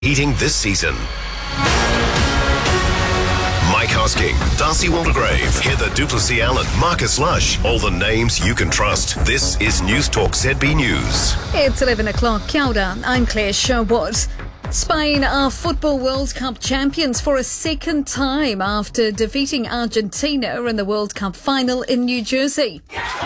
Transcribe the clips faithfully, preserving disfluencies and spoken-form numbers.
Heating this season. Mike Hosking, Darcy Waldegrave, Heather Duplessis-Allen, Marcus Lush. All the names you can trust. This is News Talk Z B News. It's eleven o'clock. Kia ora, I'm Claire Sherwood. Spain are Football World Cup champions for a second time after defeating Argentina in the World Cup final in New Jersey.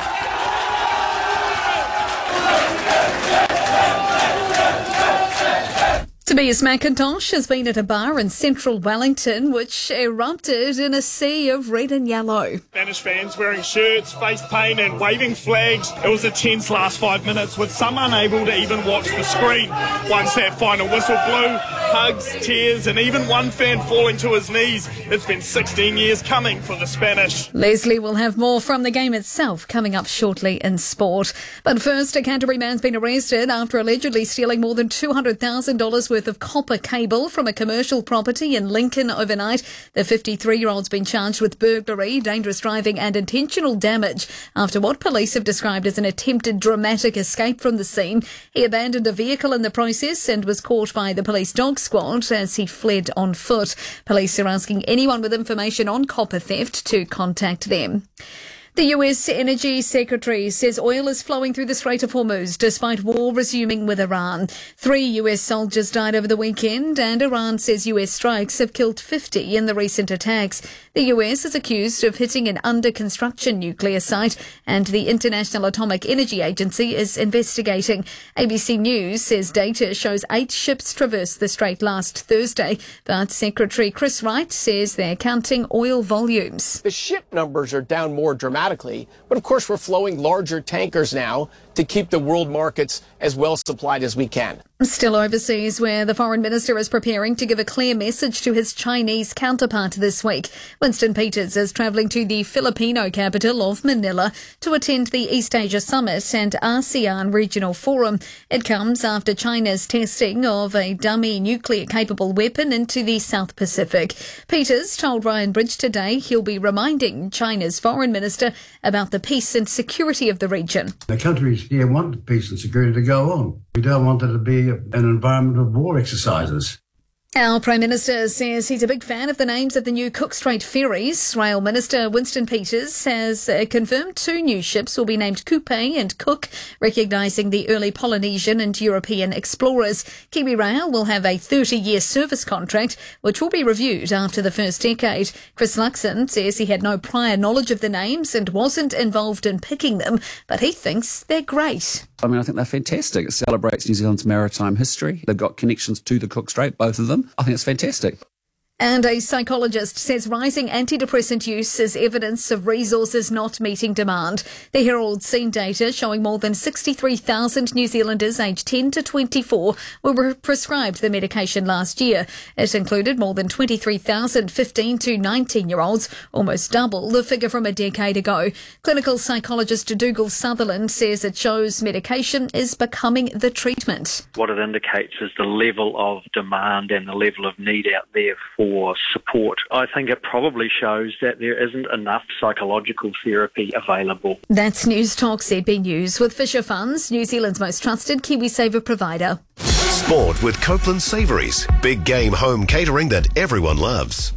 Tobias McIntosh has been at a bar in central Wellington which erupted in a sea of red and yellow. Spanish fans wearing shirts, face paint and waving flags. It was a tense last five minutes with some unable to even watch the screen. Once that final whistle blew, hugs, tears and even one fan falling to his knees. It's been sixteen years coming for the Spanish. Leslie will have more from the game itself coming up shortly in sport. But first, a Canterbury man's been arrested after allegedly stealing more than two hundred thousand dollars worth of copper cable from a commercial property in Lincoln overnight. The fifty-three-year-old's been charged with burglary, dangerous driving and intentional damage after what police have described as an attempted dramatic escape from the scene. He abandoned a vehicle in the process and was caught by the police dog squad as he fled on foot. Police are asking anyone with information on copper theft to contact them. The U S Energy Secretary says oil is flowing through the Strait of Hormuz despite war resuming with Iran. Three U S soldiers died over the weekend and Iran says U S strikes have killed fifty in the recent attacks. The U S is accused of hitting an under-construction nuclear site and the International Atomic Energy Agency is investigating. A B C News says data shows eight ships traversed the strait last Thursday, but Secretary Chris Wright says they're counting oil volumes. The ship numbers are down more dramatically. But of course, we're flowing larger tankers now to keep the world markets as well supplied as we can. Still overseas, where the foreign minister is preparing to give a clear message to his Chinese counterpart this week. Winston Peters is travelling to the Filipino capital of Manila to attend the East Asia Summit and ASEAN Regional Forum. It comes after China's testing of a dummy nuclear-capable weapon into the South Pacific. Peters told Ryan Bridge today he'll be reminding China's foreign minister about the peace and security of the region. The countries here want the peace and security to go on. We don't want it to be an environment of war exercises. Our Prime Minister says he's a big fan of the names of the new Cook Strait ferries. Rail Minister Winston Peters has uh, confirmed two new ships will be named Coupe and Cook, recognising the early Polynesian and European explorers. Kiwi Rail will have a thirty-year service contract, which will be reviewed after the first decade. Chris Luxon says he had no prior knowledge of the names and wasn't involved in picking them, but he thinks they're great. I mean, I think they're fantastic. It celebrates New Zealand's maritime history. They've got connections to the Cook Strait, both of them. I think it's fantastic. And a psychologist says rising antidepressant use is evidence of resources not meeting demand. The Herald's seen data showing more than sixty-three thousand New Zealanders aged ten to twenty-four were prescribed the medication last year. It included more than twenty-three thousand fifteen to nineteen-year-olds, almost double the figure from a decade ago. Clinical psychologist Dougal Sutherland says it shows medication is becoming the treatment. What it indicates is the level of demand and the level of need out there for For support. I think it probably shows that there isn't enough psychological therapy available. That's News Talk Z B News with Fisher Funds, New Zealand's most trusted KiwiSaver provider. Sport with Copeland Savouries. Big game home catering that everyone loves.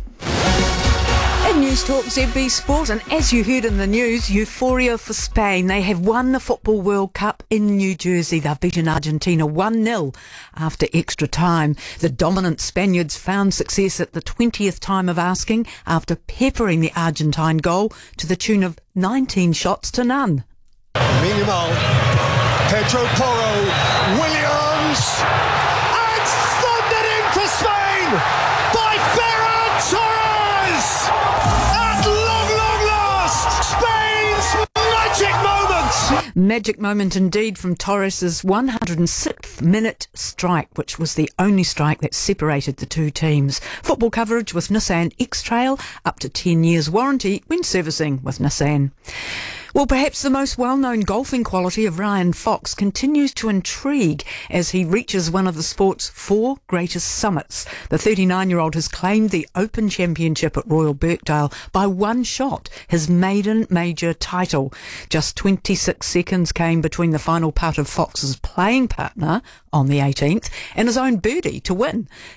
In News Talk Z B Sport, and as you heard in the news, euphoria for Spain. They have won the Football World Cup in New Jersey. They've beaten Argentina one nil after extra time. The dominant Spaniards found success at the twentieth time of asking after peppering the Argentine goal to the tune of nineteen shots to none. Minimal, Pedro Porro, Williams, and thundered in for Spain by Ferran Torres! At long, long last, Spain's magic moment! Magic moment indeed from Torres' one hundred sixth minute strike, which was the only strike that separated the two teams. Football coverage with Nissan X-Trail, up to ten years warranty when servicing with Nissan. Well, perhaps the most well-known golfing quality of Ryan Fox continues to intrigue as he reaches one of the sport's four greatest summits. The thirty-nine-year-old has claimed the Open Championship at Royal Birkdale by one shot, his maiden major title. Just twenty-six seconds came between the final putt of Fox's playing partner on the eighteenth and his own birdie to win.